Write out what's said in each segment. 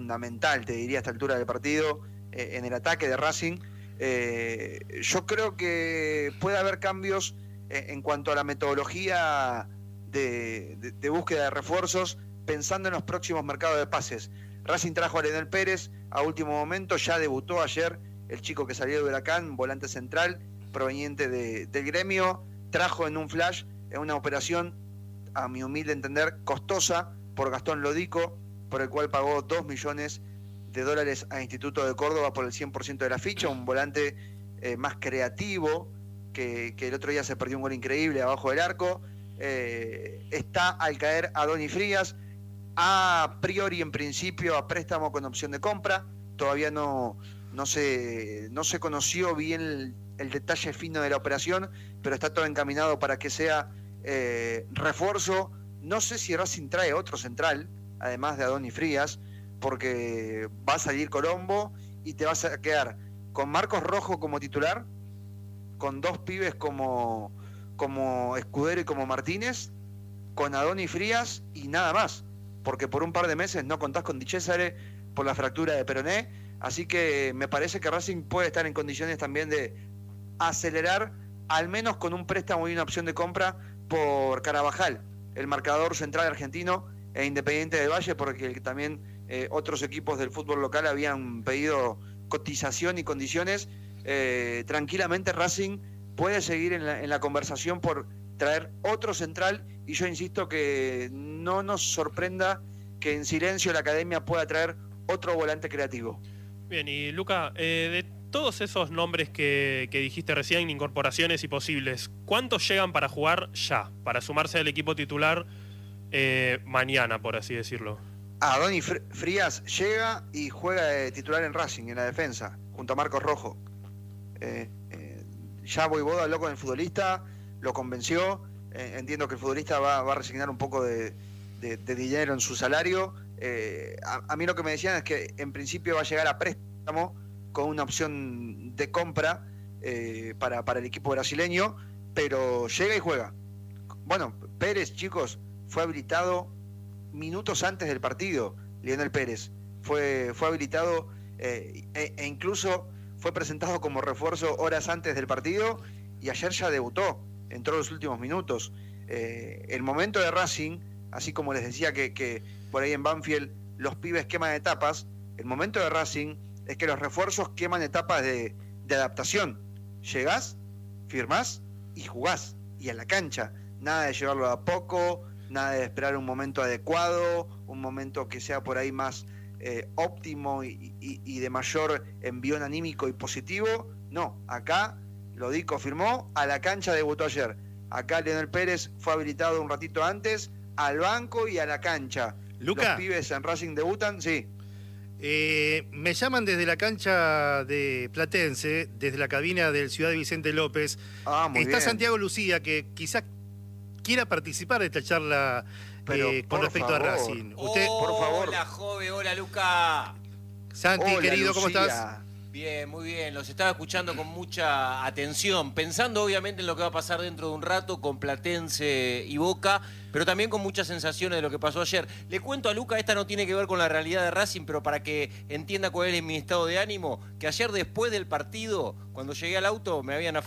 fundamental, te diría, a esta altura del partido, en el ataque de Racing. Yo creo que puede haber cambios en cuanto a la metodología de búsqueda de refuerzos, pensando en los próximos mercados de pases. Racing trajo a Leonel Pérez a último momento, ya debutó ayer el chico que salió de Huracán, volante central, proveniente del Gremio, trajo en un flash, en una operación, a mi humilde entender, costosa, por Gastón Lodico, por el cual pagó $2 millones a Instituto de Córdoba por el 100% de la ficha, un volante más creativo, que el otro día se perdió un gol increíble abajo del arco. Está al caer Adoni Frías, a priori en principio a préstamo con opción de compra, todavía no se conoció bien el detalle fino de la operación, pero está todo encaminado para que sea refuerzo. No sé si Racing trae otro central, además de Adoni Frías, porque va a salir Colombo y te vas a quedar con Marcos Rojo como titular, con dos pibes como Escudero y como Martínez, con Adoni Frías y nada más, porque por un par de meses no contás con Di Cesare por la fractura de peroné, así que me parece que Racing puede estar en condiciones también de acelerar, al menos con un préstamo y una opción de compra por Carabajal, el marcador central argentino, e Independiente del Valle, porque también otros equipos del fútbol local habían pedido cotización y condiciones. Tranquilamente Racing puede seguir en la conversación por traer otro central, y yo insisto que no nos sorprenda que en silencio la academia pueda traer otro volante creativo. Bien, y Luca, de todos esos nombres que dijiste recién, incorporaciones y posibles, ¿cuántos llegan para jugar ya, para sumarse al equipo titular mañana, por así decirlo? Adoni Frías llega y juega de titular en Racing, en la defensa, junto a Marcos Rojo. Ya Voivoda habló con el futbolista, lo convenció. Entiendo que el futbolista va a resignar un poco de dinero en su salario. A mí lo que me decían es que en principio va a llegar a préstamo con una opción de compra para el equipo brasileño, pero llega y juega. Bueno, Pérez, chicos, fue habilitado minutos antes del partido. Leonel Pérez fue habilitado e incluso fue presentado como refuerzo horas antes del partido, y ayer ya debutó, entró en los últimos minutos. El momento de Racing, así como les decía que por ahí en Banfield los pibes queman etapas, el momento de Racing es que los refuerzos queman etapas de adaptación. Llegás, firmás y jugás, y a la cancha. Nada de llevarlo a poco, nada de esperar un momento adecuado, un momento que sea por ahí más óptimo y de mayor envión anímico y positivo. No, acá Lodico firmó, a la cancha debutó ayer. Acá Leonel Pérez fue habilitado un ratito antes, al banco y a la cancha. Luca, los pibes en Racing debutan, sí. Me llaman desde la cancha de Platense, desde la cabina del Ciudad de Vicente López. Muy Está bien. Santiago Lucía, que quizás quiera participar de esta charla con respecto a Racing. Usted, por favor. Hola, joven, hola, Luca. Santi, Hola, querido, ¿cómo Lucía. estás? Bien, muy bien. Los estaba escuchando con mucha atención, pensando obviamente en lo que va a pasar dentro de un rato con Platense y Boca, pero también con muchas sensaciones de lo que pasó ayer. Le cuento a Luca, esta no tiene que ver con la realidad de Racing, pero para que entienda cuál es mi estado de ánimo, que ayer después del partido, cuando llegué al auto, me habían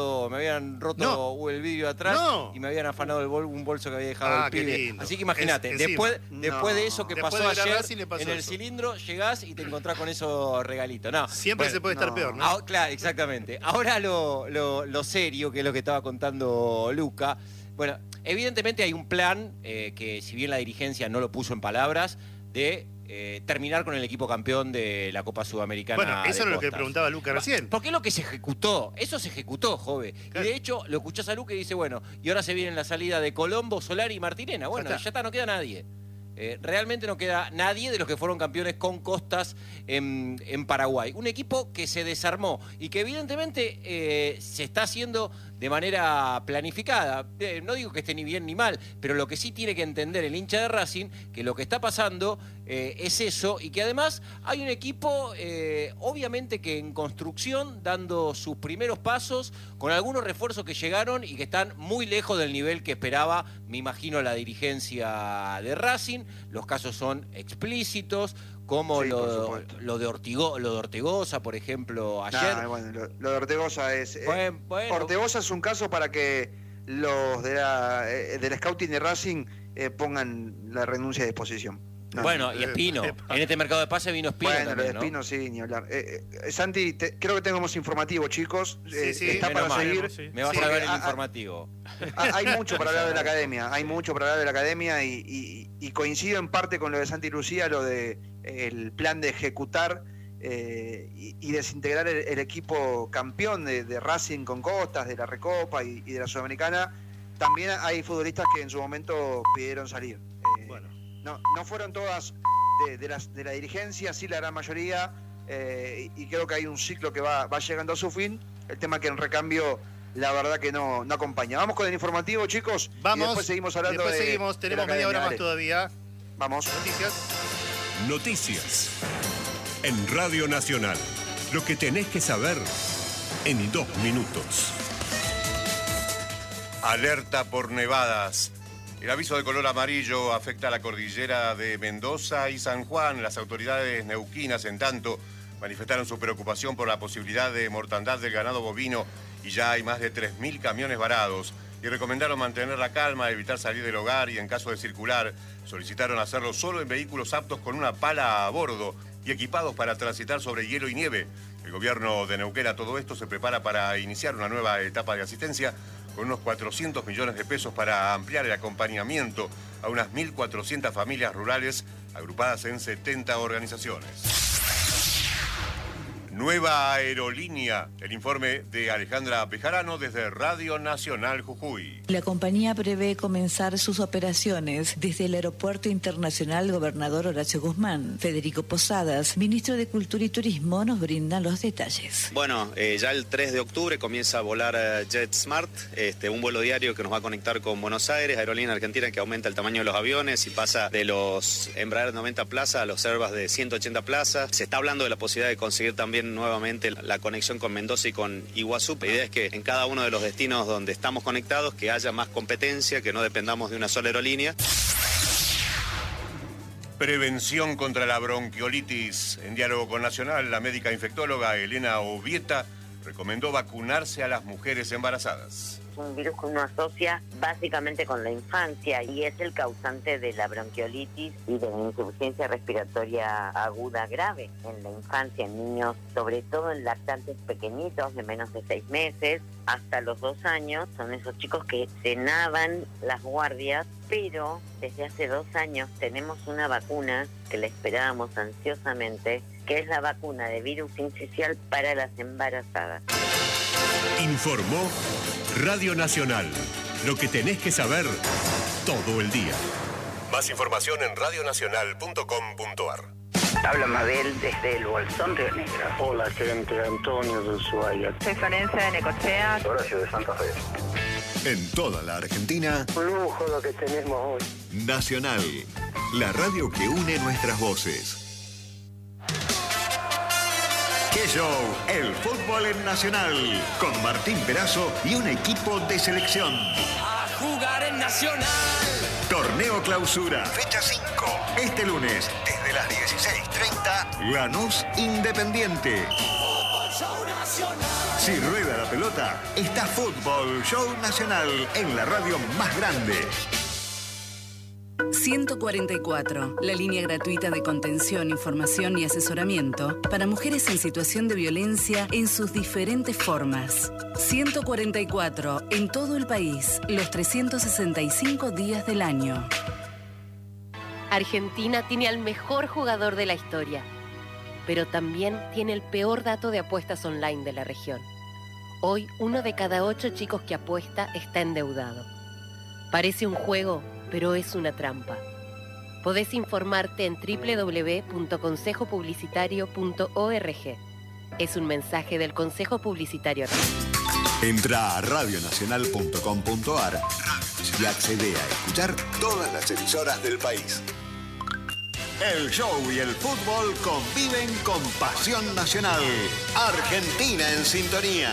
roto el vidrio atrás y me habían afanado un bolso que había dejado el pibe. Lindo. Así que imagínate, después de eso que Después pasó de ver a ayer, Racing le pasó en el eso. cilindro, llegás y te encontrás con esos regalitos. No, Siempre se puede estar peor, ¿no? Claro, exactamente. Ahora lo serio, que es lo que estaba contando Luca. Bueno, evidentemente hay un plan que, si bien la dirigencia no lo puso en palabras, de terminar con el equipo campeón de la Copa Sudamericana. Bueno, eso es lo que preguntaba Luca recién. Porque es lo que se ejecutó, eso se ejecutó, joven. Claro. Y de hecho, lo escuchás a Luca y dice, bueno, y ahora se viene la salida de Colombo, Solari y Martirena. Bueno, ya está, no queda nadie. Realmente no queda nadie de los que fueron campeones con Costas en Paraguay. Un equipo que se desarmó y que evidentemente se está haciendo de manera planificada. No digo que esté ni bien ni mal, pero lo que sí tiene que entender el hincha de Racing, que lo que está pasando es eso, y que además hay un equipo obviamente que en construcción, dando sus primeros pasos, con algunos refuerzos que llegaron y que están muy lejos del nivel que esperaba, me imagino, la dirigencia de Racing. Los casos son explícitos, como Sí, lo de Ortigosa, por ejemplo, ayer. Bueno, lo de Ortigosa es... Bueno. Ortigosa es un caso para que los del scouting de Racing pongan la renuncia de disposición. No. Bueno, y Espino. En este mercado de pase vino Espino Bueno, también, lo de Espino sí, ni hablar. Santi, creo que tenemos informativo, chicos. Sí, está para seguir. Sí. Me vas a ver el informativo. Hay mucho para hablar de la academia, y coincido en parte con lo de Santi Lucía, lo de el plan de ejecutar y desintegrar el equipo campeón de Racing con Costas, de la Recopa y de la Sudamericana. También hay futbolistas que en su momento pidieron salir. Bueno. No fueron todas de la dirigencia, sí la gran mayoría, y creo que hay un ciclo que va llegando a su fin. El tema que en recambio, la verdad que no acompaña. Vamos con el informativo, chicos. Vamos. Y después seguimos hablando tenemos media hora más todavía. Vamos. Noticias. En Radio Nacional. Lo que tenés que saber en 2 minutos. Alerta por nevadas. El aviso de color amarillo afecta a la cordillera de Mendoza y San Juan. Las autoridades neuquinas, en tanto, manifestaron su preocupación por la posibilidad de mortandad del ganado bovino y ya hay más de 3.000 camiones varados. Y recomendaron mantener la calma, evitar salir del hogar y, en caso de circular, solicitaron hacerlo solo en vehículos aptos con una pala a bordo y equipados para transitar sobre hielo y nieve. El gobierno de Neuquén a todo esto se prepara para iniciar una nueva etapa de asistencia con unos 400 millones de pesos para ampliar el acompañamiento a unas 1.400 familias rurales agrupadas en 70 organizaciones. Nueva aerolínea. El informe de Alejandra Bejarano desde Radio Nacional Jujuy. La compañía prevé comenzar sus operaciones desde el Aeropuerto Internacional Gobernador Horacio Guzmán. Federico Posadas, ministro de Cultura y Turismo, nos brinda los detalles. Bueno, ya el 3 de octubre comienza a volar JetSmart, un vuelo diario que nos va a conectar con Buenos Aires, aerolínea argentina que aumenta el tamaño de los aviones y pasa de los Embraer 90 plazas a los Airbus de 180 plazas. Se está hablando de la posibilidad de conseguir también nuevamente la conexión con Mendoza y con Iguazú. La idea es que en cada uno de los destinos donde estamos conectados que haya más competencia, que no dependamos de una sola aerolínea. Prevención contra la bronquiolitis. En diálogo con Nacional, la médica infectóloga Elena Obieta recomendó vacunarse a las mujeres embarazadas. Un virus que uno asocia básicamente con la infancia y es el causante de la bronquiolitis y de la insuficiencia respiratoria aguda grave en la infancia, en niños, sobre todo en lactantes pequeñitos de menos de 6 meses hasta los 2 años. Son esos chicos que cenaban las guardias, pero desde hace 2 años tenemos una vacuna que la esperábamos ansiosamente, que es la vacuna de virus sincicial para las embarazadas. Informó Radio Nacional. Lo que tenés que saber todo el día. Más información en radionacional.com.ar. Habla Mabel desde el Bolsón, Río Negro. Hola, gente, Antonio de Ushuaia. Soy Florencia de Necochea. Horacio de Santa Fe. En toda la Argentina, un lujo lo que tenemos hoy. Nacional, la radio que une nuestras voces. ¡Qué show! El fútbol en Nacional, con Martín Perazo y un equipo de selección. A jugar en Nacional. Torneo Clausura, fecha 5. Este lunes, desde las 16:30, Lanús Independiente. Show Nacional. Si rueda la pelota, está Fútbol Show Nacional en la radio más grande. 144, la línea gratuita de contención, información y asesoramiento para mujeres en situación de violencia en sus diferentes formas. 144, en todo el país, los 365 días del año. Argentina tiene al mejor jugador de la historia, pero también tiene el peor dato de apuestas online de la región. Hoy, 1 de cada 8 chicos que apuesta está endeudado. Parece un juego, pero es una trampa. Podés informarte en www.consejopublicitario.org. Es un mensaje del Consejo Publicitario. Entra a radionacional.com.ar y accede a escuchar todas las emisoras del país. El show y el fútbol conviven con pasión nacional. Argentina en sintonía.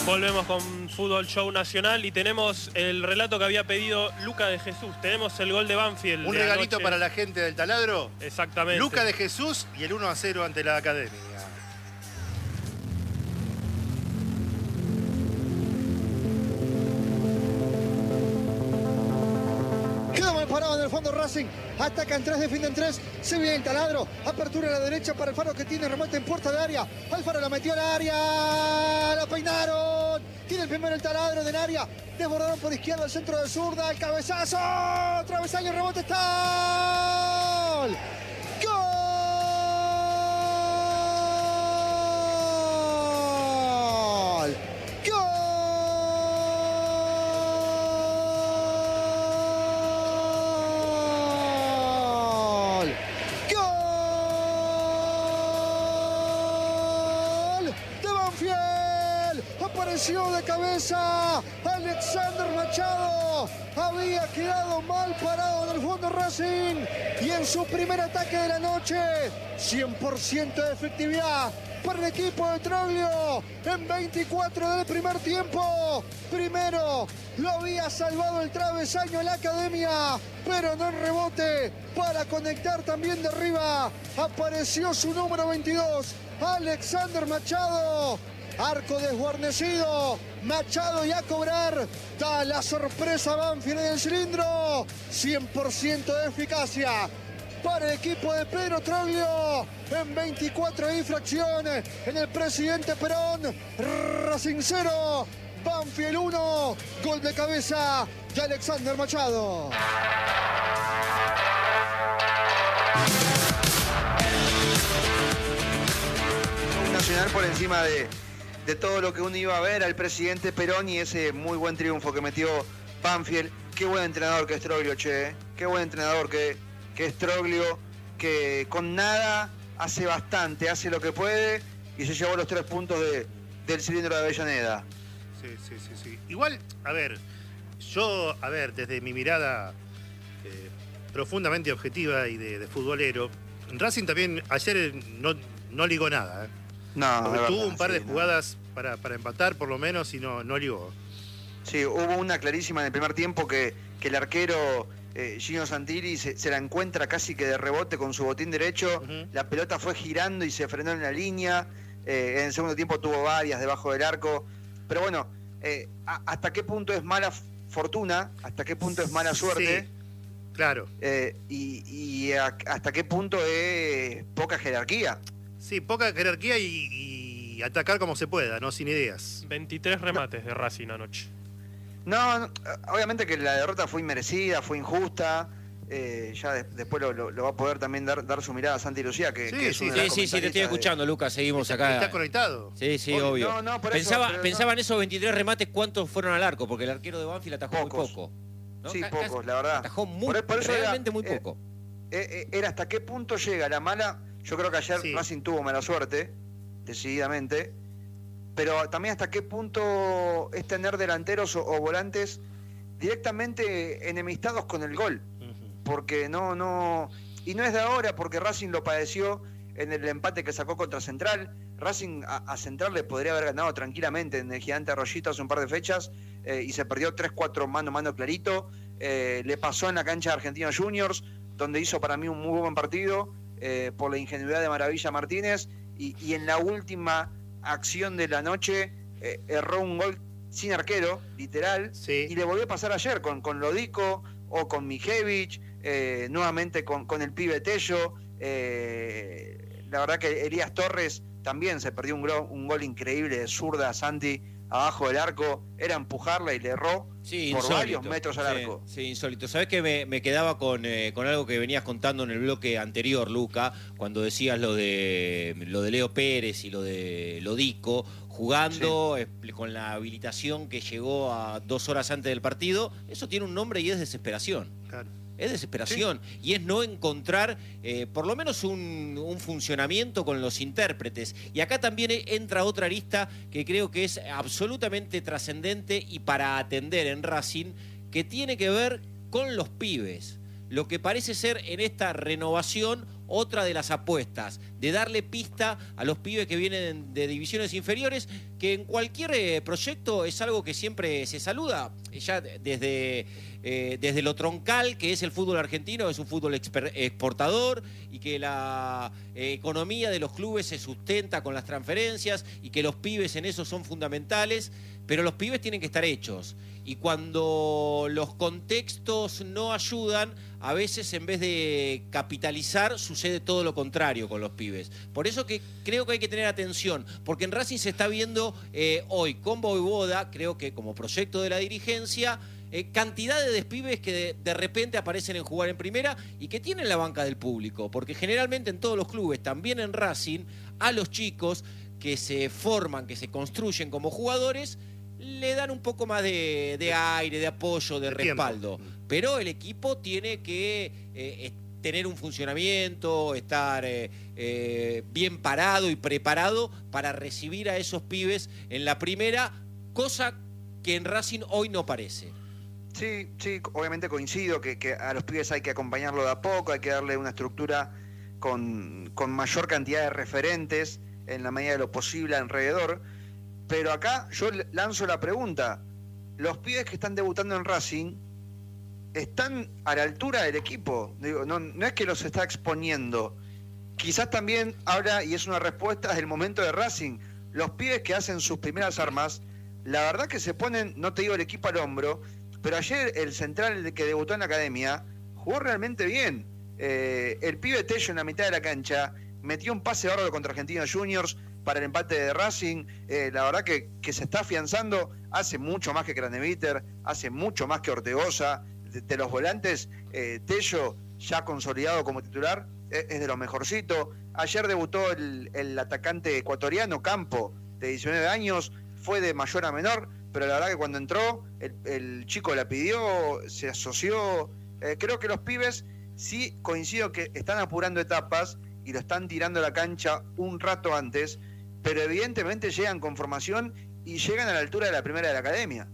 Volvemos con Fútbol Show Nacional y tenemos el relato que había pedido Luca de Jesús. Tenemos el gol de Banfield. Un regalito para la gente del Taladro. Exactamente. Luca de Jesús y el 1-0 ante la Academia. Quedó mal parado en el fondo Racing. Atacan 3, defienden 3. Se viene el Taladro. Apertura a la derecha para Alfaro que tiene remate en puerta de área. Alfaro la metió al área. La peinaron. Tiene el primero el Taladro del área. Desbordaron por izquierda al centro de zurda. El cabezazo. Travesaño, rebote. Está. ¡Gol! De cabeza Alexander Machado, había quedado mal parado en el fondo Racing y en su primer ataque de la noche 100% de efectividad para el equipo de Troglio en 24 del primer tiempo. Primero lo había salvado el travesaño en la Academia, pero no en rebote para conectar también de arriba. Apareció su número 22, Alexander Machado. Arco desguarnecido, Machado y a cobrar, da la sorpresa Banfield en el cilindro, 100% de eficacia para el equipo de Pedro Troglio en 24 infracciones en el Presidente Perón. Racing 0, Banfield 1, gol de cabeza de Alexander Machado. Un Nacional por encima de todo lo que uno iba a ver al presidente Perón y ese muy buen triunfo que metió Banfield. Qué buen entrenador que es Troglio, che. Qué buen entrenador que es Troglio, que con nada hace bastante, hace lo que puede y se llevó los 3 puntos del cilindro de Avellaneda. Sí. Igual, yo, desde mi mirada profundamente objetiva y de futbolero, Racing también ayer no ligó nada, No, tuvo un par de jugadas para empatar por lo menos y no ligó. Sí, hubo una clarísima en el primer tiempo que el arquero Gino Santilli se la encuentra casi que de rebote con su botín derecho. La pelota fue girando y se frenó en la línea. En el segundo tiempo tuvo varias debajo del arco. Pero bueno, ¿hasta qué punto es mala fortuna? ¿Hasta qué punto es mala suerte? Sí, claro. Y ¿hasta qué punto es poca jerarquía? Sí, poca jerarquía y atacar como se pueda, ¿no? Sin ideas. 23 remates de Racing anoche. No, obviamente que la derrota fue inmerecida, fue injusta. Ya después lo va a poder también dar su mirada a Santi Lucía, que es una de las te estoy escuchando, Lucas, seguimos acá. ¿Está conectado? Sí, obvio. Pensaba en esos 23 remates, ¿cuántos fueron al arco? Porque el arquero de Banfield atajó muy poco. ¿No? Sí, pocos, la verdad. Atajó realmente muy poco. Era hasta qué punto llega la mala. Yo creo que ayer Racing tuvo mala suerte, decididamente, pero también hasta qué punto es tener delanteros o volantes directamente enemistados con el gol, porque no es de ahora, porque Racing lo padeció en el empate que sacó contra Central. Racing a Central le podría haber ganado tranquilamente en el Gigante Arroyito hace un par de fechas y se perdió 3-4 mano a mano clarito. Le pasó en la cancha de Argentinos Juniors, donde hizo para mí un muy buen partido. Por la ingenuidad de Maravilla Martínez y en la última acción de la noche erró un gol sin arquero, literal, y le volvió a pasar ayer con Lodico o con Mijevich, nuevamente con el pibe Tello. La verdad que Elías Torres también se perdió un gol increíble de zurda, Santi, abajo del arco, era empujarla y le erró por varios metros al arco. Sí, insólito. ¿Sabés que me quedaba con algo que venías contando en el bloque anterior, Luca, cuando decías lo de Leo Pérez y lo de Lodico, jugando con la habilitación que llegó a 2 horas antes del partido? Eso tiene un nombre y es desesperación. Claro. Es desesperación y es no encontrar por lo menos un funcionamiento con los intérpretes. Y acá también entra otra arista que creo que es absolutamente trascendente y para atender en Racing, que tiene que ver con los pibes. Lo que parece ser en esta renovación otra de las apuestas, de darle pista a los pibes que vienen de divisiones inferiores, que en cualquier proyecto es algo que siempre se saluda, ya desde lo troncal, que es el fútbol argentino, es un fútbol exportador, y que la economía de los clubes se sustenta con las transferencias, y que los pibes en eso son fundamentales, pero los pibes tienen que estar hechos. Y cuando los contextos no ayudan, a veces en vez de capitalizar, sucede todo lo contrario con los pibes. Por eso que creo que hay que tener atención, porque en Racing se está viendo hoy con Vojvoda, creo que como proyecto de la dirigencia, cantidad de despibes que de repente aparecen en jugar en primera y que tienen la banca del público, porque generalmente en todos los clubes, también en Racing, a los chicos que se forman, que se construyen como jugadores, le dan un poco más de aire, de apoyo, de respaldo. Pero el equipo tiene que tener un funcionamiento, estar bien parado y preparado para recibir a esos pibes en la primera, cosa que en Racing hoy no parece. Sí, obviamente coincido que a los pibes hay que acompañarlo de a poco, hay que darle una estructura con mayor cantidad de referentes en la medida de lo posible alrededor. Pero acá yo lanzo la pregunta, ¿los pibes que están debutando en Racing están a la altura del equipo? Digo, no es que los está exponiendo. Quizás también habla, y es una respuesta, del momento de Racing. Los pibes que hacen sus primeras armas, la verdad que se ponen, no te digo el equipo al hombro, pero ayer el central que debutó en la academia jugó realmente bien. El pibe Tello en la mitad de la cancha metió un pase bárbaro contra Argentinos Juniors para el empate de Racing. La verdad que se está afianzando, hace mucho más que Craneviter, hace mucho más que Ortegoza. De los volantes, Tello, ya consolidado como titular, es de lo mejorcito. Ayer debutó el atacante ecuatoriano Campo, de 19 años, fue de mayor a menor, pero la verdad que cuando entró, el chico la pidió, se asoció. Creo que los pibes, sí coincido que están apurando etapas y lo están tirando a la cancha un rato antes, pero evidentemente llegan con formación y llegan a la altura de la primera de la academia.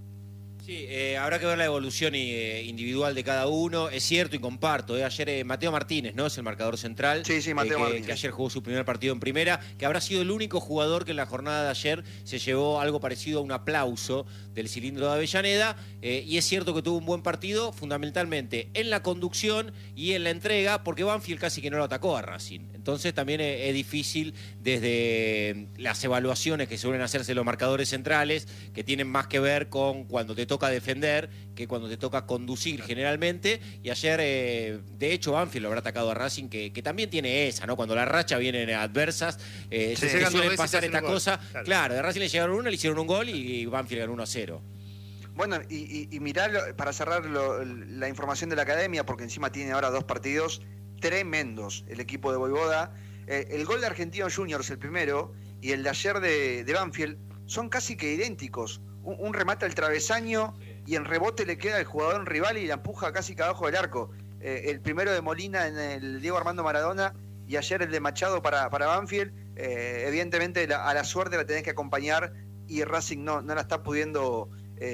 Sí, habrá que ver la evolución individual de cada uno. Es cierto y comparto. Ayer Mateo Martínez, ¿no? Es el marcador central. Sí, Mateo Martínez. Que ayer jugó su primer partido en primera, que habrá sido el único jugador que en la jornada de ayer se llevó algo parecido a un aplauso del cilindro de Avellaneda. Y es cierto que tuvo un buen partido, fundamentalmente en la conducción y en la entrega, porque Banfield casi que no lo atacó a Racing. Entonces también es difícil desde las evaluaciones que suelen hacerse los marcadores centrales, que tienen más que ver con cuando te toca defender que cuando te toca conducir generalmente. Y ayer, de hecho, Banfield lo habrá atacado a Racing, que también tiene esa, ¿no? Cuando la racha viene adversas, se suele pasar esta cosa. Claro, de Racing le llegaron una, le hicieron un gol y Banfield ganó 1-0. Bueno, y mirá, para cerrar la información de la academia, porque encima tiene ahora 2 partidos tremendos el equipo de Vojvoda. El gol de Argentinos Juniors, el primero, y el de ayer de Banfield, son casi que idénticos. Un remate al travesaño y en rebote le queda el jugador rival y la empuja casi que abajo del arco. El primero de Molina en el Diego Armando Maradona y ayer el de Machado para Banfield. Evidentemente a la suerte la tenés que acompañar y Racing no la está pudiendo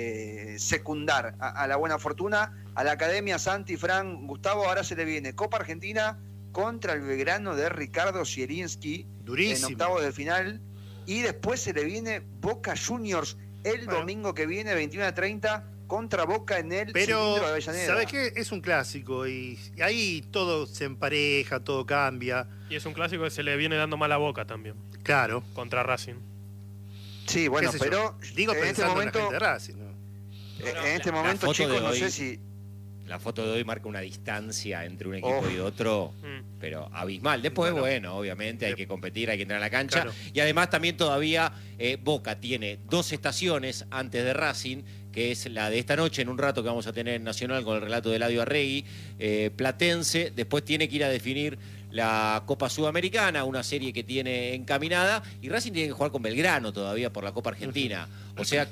secundar a la buena fortuna. A la academia, Santi, Fran, Gustavo, ahora se le viene Copa Argentina contra el Belgrano de Ricardo Zielinski en octavos de final, y después se le viene Boca Juniors el domingo que viene, 21:30, contra Boca en el cilindro de Avellaneda. ¿Sabes qué? Es un clásico y ahí todo se empareja, todo cambia. Y es un clásico que se le viene dando mal a Boca también. Claro. Contra Racing. Sí, bueno, pero digo en pensando este momento, en la gente de Racing, ¿no? En este momento, chicos, no sé si... La foto de hoy marca una distancia entre un equipo y otro, pero abismal. Después, bueno, obviamente hay que competir, hay que entrar a la cancha. Claro. Y además también todavía Boca tiene 2 estaciones antes de Racing, que es la de esta noche, en un rato que vamos a tener en Nacional con el relato de Eladio Arregui, Platense. Después tiene que ir a definir la Copa Sudamericana, una serie que tiene encaminada, y Racing tiene que jugar con Belgrano todavía por la Copa Argentina. O sea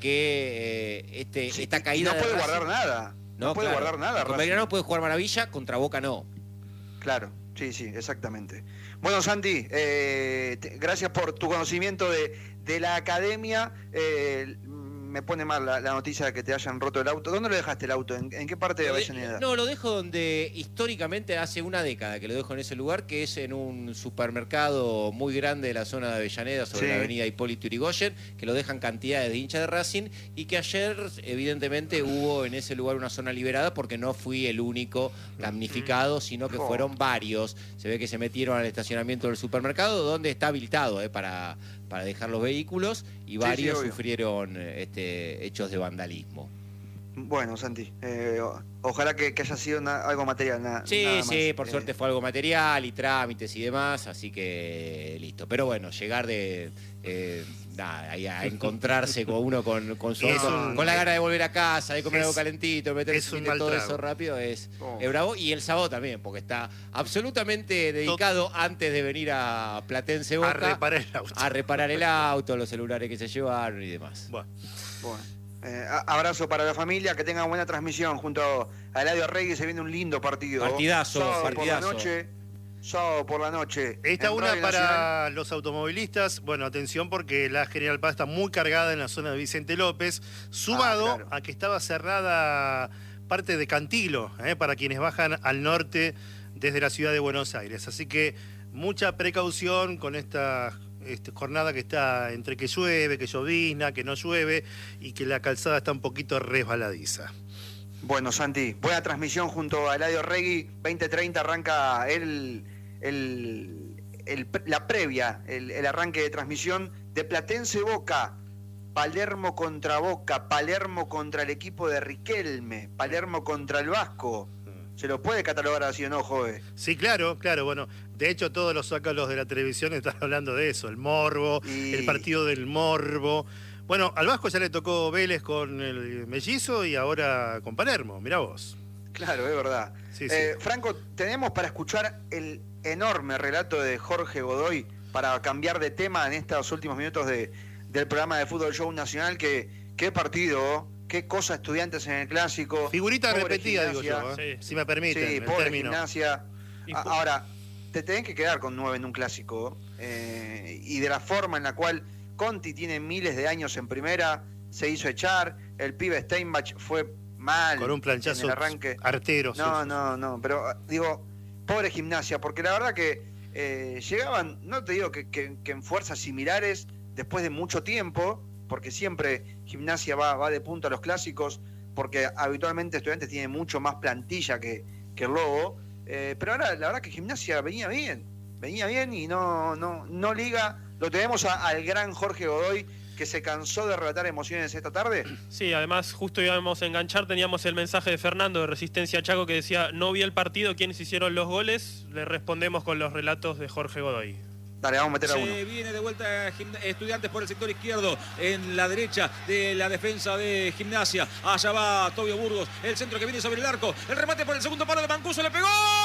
que esta caída no puede de guardar nada. No puede guardar nada. Con Belgrano puede jugar maravilla, contra Boca no. Claro, sí, exactamente. Bueno, Santi, gracias por tu conocimiento de la academia. me pone mal la noticia de que te hayan roto el auto. ¿Dónde lo dejaste el auto? ¿En qué parte de Avellaneda? No, lo dejo donde históricamente hace una década que lo dejo en ese lugar, que es en un supermercado muy grande de la zona de Avellaneda, sobre la avenida Hipólito Yrigoyen, que lo dejan cantidades de hinchas de Racing, y que ayer evidentemente hubo en ese lugar una zona liberada, porque no fui el único damnificado, sino que fueron varios. Se ve que se metieron al estacionamiento del supermercado, donde está habilitado para dejar los vehículos, y varios sufrieron hechos de vandalismo. Bueno, Santi, ojalá que haya sido algo material. Nada más. Por suerte fue algo material y trámites y demás, así que listo. Pero bueno, llegar ahí a encontrarse con uno con su auto, con la gana de volver a casa, de comer algo calentito, meterse todo eso rápido, es bravo. Y el sábado también, porque está absolutamente dedicado antes de venir a Platense Boca a reparar el auto, los celulares que se llevaron y demás. Bueno. Abrazo para la familia, que tengan buena transmisión junto a Eladio Regui. Se viene un lindo partido. Partidazo. Sábado por la noche. Esta una para los automovilistas. Bueno, atención, porque la General Paz está muy cargada en la zona de Vicente López, sumado a que estaba cerrada parte de Cantilo, para quienes bajan al norte desde la ciudad de Buenos Aires. Así que mucha precaución con esta jornada que está entre que llueve, que llovizna, que no llueve, y que la calzada está un poquito resbaladiza. Bueno, Santi, buena transmisión junto a Eladio Regui. 20:30 arranca la previa, el arranque de transmisión de Platense Boca, Palermo contra Boca, Palermo contra el equipo de Riquelme, Palermo contra el Vasco. ¿Se lo puede catalogar así o no, Jove? Sí, claro. Bueno, de hecho todos los zócalos de la televisión están hablando de eso, el morbo, el partido del morbo. Bueno, al Vasco ya le tocó Vélez con el Mellizo y ahora con Palermo, mirá vos. Claro, es verdad. Sí. Franco, tenemos para escuchar el enorme relato de Jorge Godoy, para cambiar de tema en estos últimos minutos del programa de Fútbol Show Nacional. Qué partido, qué cosa Estudiantes en el Clásico. Figurita repetida, digo yo, si me permiten. Sí, pobre Gimnasia. Ahora, te tenés que quedar con 9 en un Clásico. Y de la forma en la cual Conti tiene miles de años en primera, se hizo echar, el pibe Steinbach fue mal con un planchazo en el arranque. Artero. No, pero digo, pobre Gimnasia, porque la verdad que llegaban, no te digo que en fuerzas similares, después de mucho tiempo, porque siempre Gimnasia va de punta a los clásicos, porque habitualmente Estudiantes tiene mucho más plantilla que el Lobo, pero ahora la verdad que Gimnasia venía bien y no liga. Lo tenemos al gran Jorge Godoy, que se cansó de relatar emociones esta tarde. Sí, además justo íbamos a enganchar, teníamos el mensaje de Fernando de Resistencia Chaco que decía: no vi el partido, ¿quiénes hicieron los goles? Le respondemos con los relatos de Jorge Godoy. Dale, vamos a meter a uno. Se viene de vuelta Estudiantes por el sector izquierdo, en la derecha de la defensa de Gimnasia. Allá va Tobio Burgos, el centro que viene sobre el arco, el remate por el segundo palo de Mancuso, le pegó.